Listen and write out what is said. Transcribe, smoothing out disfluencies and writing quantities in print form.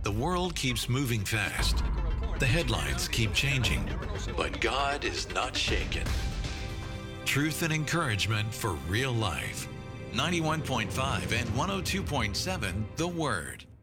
The world keeps moving fast. The headlines keep changing. But God is not shaken. Truth and encouragement for real life. 91.5 and 102.7 The Word.